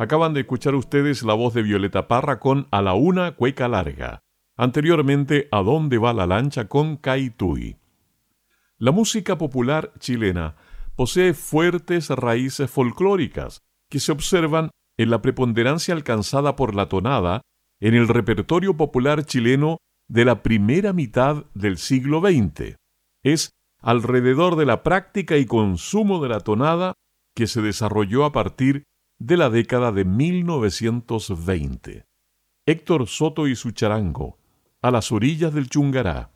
Acaban de escuchar ustedes la voz de Violeta Parra con A la una, cueca larga. Anteriormente, ¿A dónde va la lancha? Con Caitui. La música popular chilena posee fuertes raíces folclóricas que se observan en la preponderancia alcanzada por la tonada en el repertorio popular chileno de la primera mitad del siglo XX. Es alrededor de la práctica y consumo de la tonada que se desarrolló a partir de la década de 1920. Héctor Soto y su charango, A las orillas del Chungará.